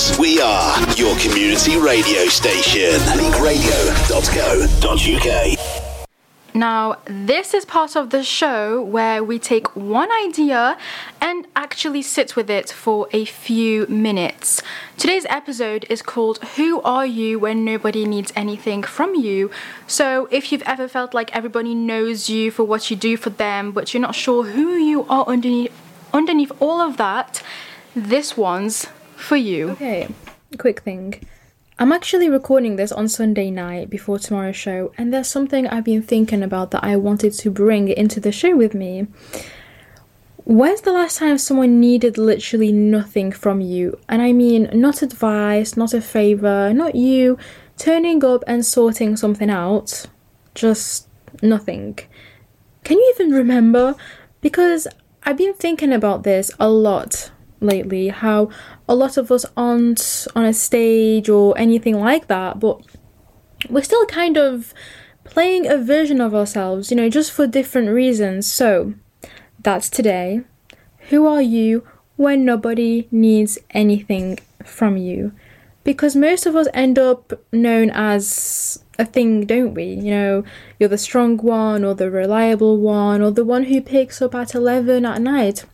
Leeds. We are your community radio station. leagueradio.co.uk. Now, this is part of the show where we take one idea and actually sit with it for a few minutes. Today's episode is called Who Are You When Nobody Needs Anything From You? So if you've ever felt like everybody knows you for what you do for them, but you're not sure who you are underneath all of that, this one's for you. Okay, quick thing. I'm actually recording this on Sunday night before tomorrow's show, and there's something I've been thinking about that I wanted to bring into the show with me. When's the last time someone needed literally nothing from you? And I mean, not advice, not a favour, not you turning up and sorting something out. Just nothing. Can you even remember? Because I've been thinking about this a lot lately, how a lot of us aren't on a stage or anything like that, but we're still kind of playing a version of ourselves, you know, just for different reasons. So that's today. Who are you when nobody needs anything from you? Because most of us end up known as a thing, don't we? You know, you're the strong one, or the reliable one, or the one who picks up at 11 at night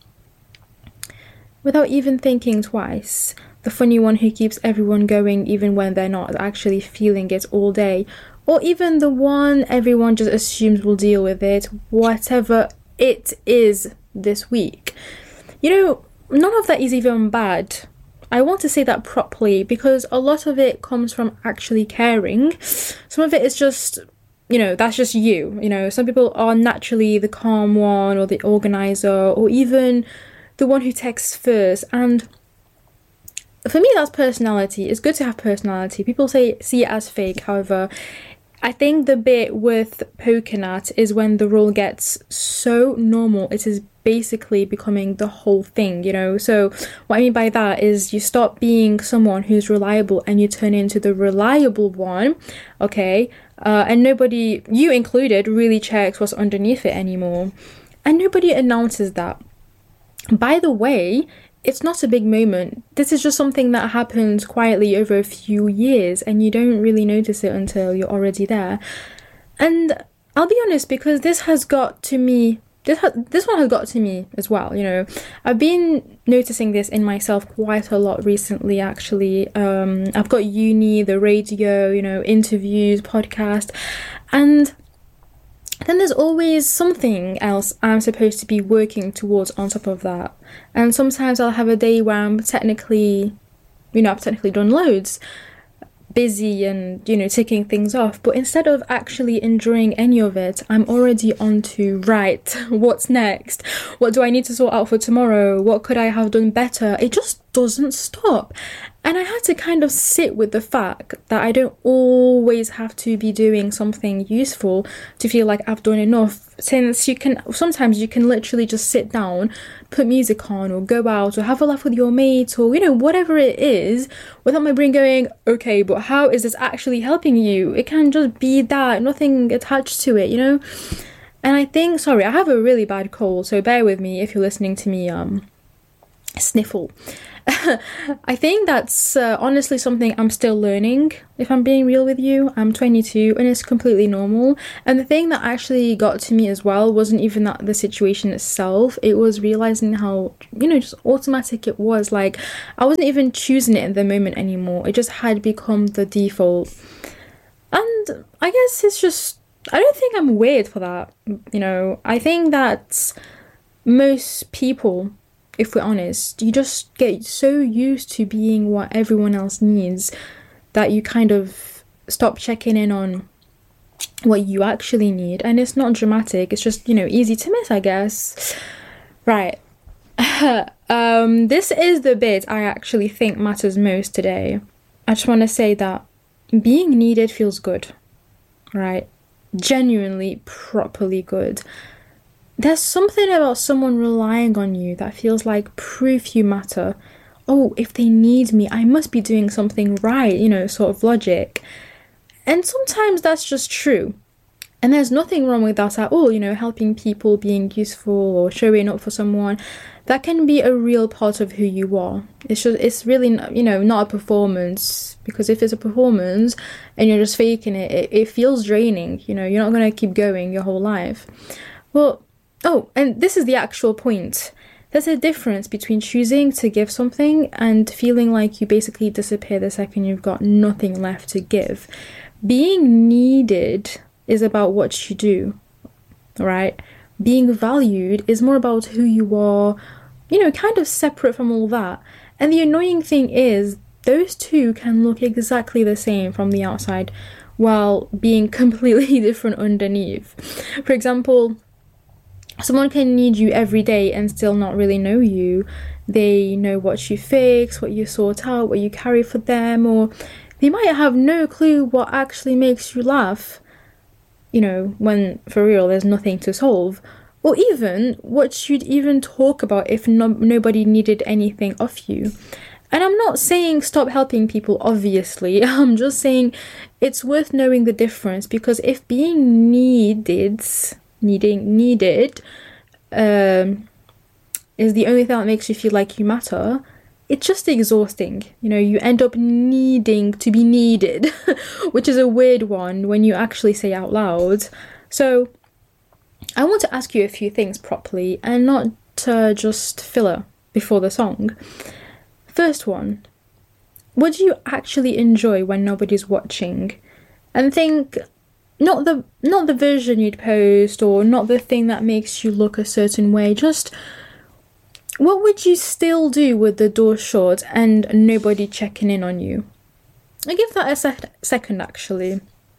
without even thinking twice. The funny one who keeps everyone going even when they're not actually feeling it all day. Or even the one everyone just assumes will deal with it, whatever it is this week. You know, none of that is even bad. I want to say that properly, because a lot of it comes from actually caring. Some of it is just, you know, that's just you. You know, some people are naturally the calm one, or the organizer, or even the one who texts first. And for me, that's personality. It's good to have personality. People see it as fake. However, I think the bit with poking at is when the role gets so normal, it is basically becoming the whole thing, you know. So what I mean by that is you stop being someone who's reliable and you turn into the reliable one, okay? And nobody, you included, really checks what's underneath it anymore. And nobody announces that. By the way, it's not a big moment. This is just something that happens quietly over a few years, and you don't really notice it until you're already there. And I'll be honest, because this has got to me, this one has got to me as well, you know. I've been noticing this in myself quite a lot recently, actually. I've got uni, the radio, you know, interviews, podcast, and then there's always something else I'm supposed to be working towards on top of that. And sometimes I'll have a day where I've technically done loads, busy and, you know, ticking things off. But instead of actually enjoying any of it, I'm already on to, right, what's next? What do I need to sort out for tomorrow? What could I have done better? It just doesn't stop. And I had to kind of sit with the fact that I don't always have to be doing something useful to feel like I've done enough. Since sometimes you can literally just sit down, put music on, or go out, or have a laugh with your mates, or, you know, whatever it is, without my brain going, okay, but how is this actually helping you? It can just be that, nothing attached to it, you know? And I think, sorry, I have a really bad cold, so bear with me if you're listening to me sniffle. I think that's honestly something I'm still learning, if I'm being real with you. I'm 22 and it's completely normal. And the thing that actually got to me as well wasn't even that the situation itself, it was realizing how, you know, just automatic it was. Like, I wasn't even choosing it in the moment anymore. It just had become the default. And I guess it's just, I don't think I'm weird for that, you know. I think that most people, if we're honest, you just get so used to being what everyone else needs that you kind of stop checking in on what you actually need. And it's not dramatic, it's just, you know, easy to miss, I guess. Right. This is the bit I actually think matters most today. I just want to say that being needed feels good, right? Genuinely, properly good. There's something about someone relying on you that feels like proof you matter. Oh, if they need me, I must be doing something right, you know, sort of logic. And sometimes that's just true. And there's nothing wrong with that at all, you know, helping people, being useful or showing up for someone. that can be a real part of who you are. It's really, not a performance, because if it's a performance and you're just faking it feels draining. You're not going to keep going your whole life. Well, and this is the actual point. There's a difference between choosing to give something and feeling like you basically disappear the second you've got nothing left to give. Being needed is about what you do, right? Being valued is more about who you are, kind of separate from all that. And the annoying thing is, those two can look exactly the same from the outside while being completely different underneath. For example, someone can need you every day and still not really know you. They know what you fix, what you sort out, what you carry for them, or they might have no clue what actually makes you laugh, when for real there's nothing to solve. Or even what you'd even talk about if nobody needed anything of you. And I'm not saying stop helping people, obviously. I'm just saying it's worth knowing the difference, because if being needed is the only thing that makes you feel like you matter, it's just exhausting. You end up needing to be needed, which is a weird one when you actually say out loud. So I want to ask you a few things properly and not just filler before the song. First one, what do you actually enjoy when nobody's watching? And think not the version you'd post, or not the thing that makes you look a certain way, just what would you still do with the door shut and nobody checking in on you? I'll give that a second, actually.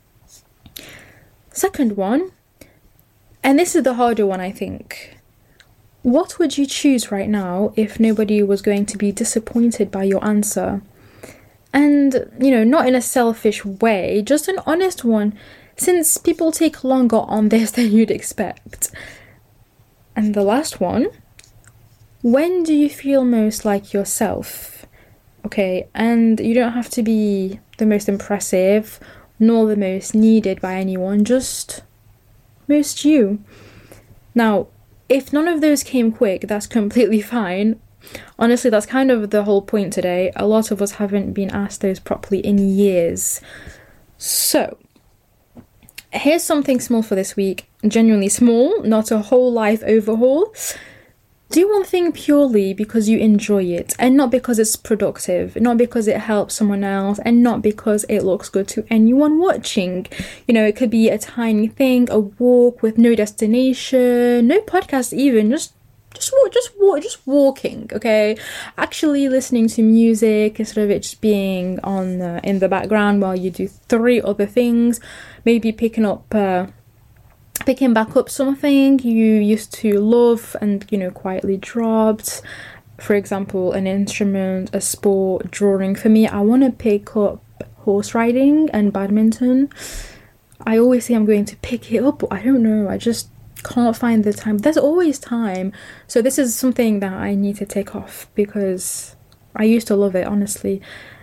Second one, and this is the harder one, I think. What would you choose right now if nobody was going to be disappointed by your answer? And, not in a selfish way, just an honest one, since people take longer on this than you'd expect. And the last one, when do you feel most like yourself? Okay, and you don't have to be the most impressive, nor the most needed by anyone, just most you. Now, if none of those came quick, that's completely fine. Honestly, that's kind of the whole point today. A lot of us haven't been asked those properly in years. So, here's something small for this week. Genuinely small, not a whole life overhaul. Do one thing purely because you enjoy it, and not because it's productive, not because it helps someone else, and not because it looks good to anyone watching. It could be a tiny thing, a walk with no destination, no podcast even, just walking, okay? Actually listening to music instead of it just being on in the background while you do 3 other things. Maybe picking back up something you used to love and, quietly dropped. For example, an instrument, a sport, drawing. For me, I want to pick up horse riding and badminton. I always say I'm going to pick it up, but I don't know. I just can't find the time. There's always time. So this is something that I need to take off because I used to love it, honestly.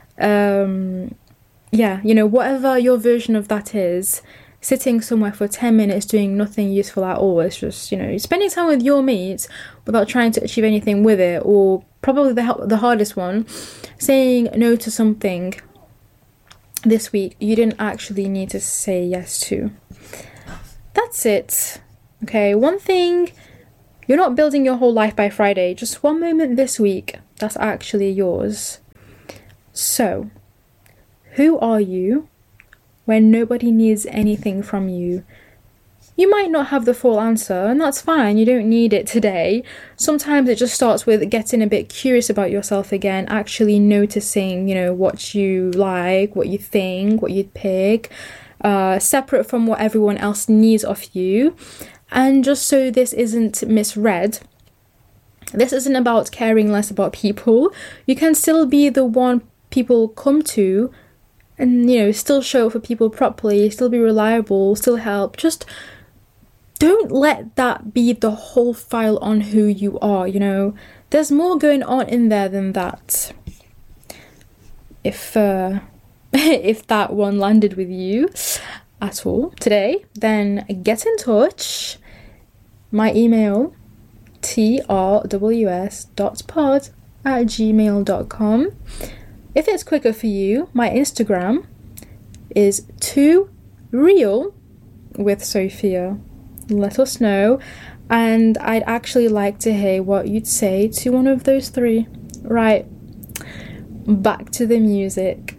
Whatever your version of that is, sitting somewhere for 10 minutes doing nothing useful at all. It's just, spending time with your mates without trying to achieve anything with it. Or probably the hardest one, saying no to something this week you didn't actually need to say yes to. That's it. Okay, one thing, you're not building your whole life by Friday. Just one moment this week that's actually yours. So, who are you when nobody needs anything from you? You might not have the full answer, and that's fine. You don't need it today. Sometimes it just starts with getting a bit curious about yourself again, actually noticing, what you like, what you think, what you'd pick, separate from what everyone else needs of you. And just so this isn't misread, this isn't about caring less about people. You can still be the one people come to and, still show up for people properly, still be reliable, still help. Just don't let that be the whole file on who you are, There's more going on in there than that. If that one landed with you at all today, then get in touch. My email trws.pod@gmail.com. If it's quicker for you, my Instagram is 2real with Sophia. Let us know, and I'd actually like to hear what you'd say to one of those three. Right, back to the music.